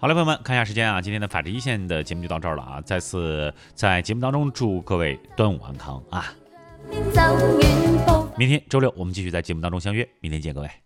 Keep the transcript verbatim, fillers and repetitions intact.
好了，朋友们，看一下时间啊，今天的法治一线的节目就到这儿了啊！再次在节目当中祝各位端午安康啊！明天周六我们继续在节目当中相约，明天见各位。